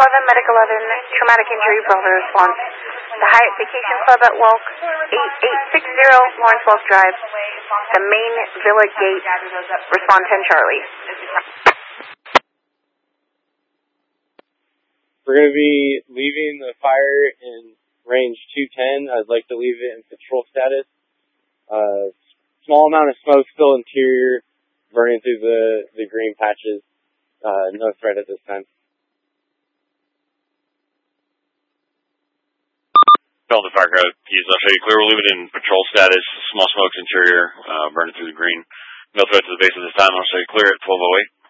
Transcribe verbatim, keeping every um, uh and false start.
eleven, Medic eleven, traumatic injury, Bravo response. The Hyatt Vacation Club at Welk, eight eight six zero Lawrence Welk Drive. The main Villa Gate, respond ten Charlie. We're going to be leaving the fire in range two ten. I'd like to leave it in patrol status. Uh, small amount of smoke, still interior, burning through the, the green patches. Uh, no threat at this time. Delta Fire Crowd, yes, I'll show you clear. We'll leave it in patrol status. Small smokes interior, uh, burning through the green. No threat to the base at this time. I'll show you clear at twelve oh eight.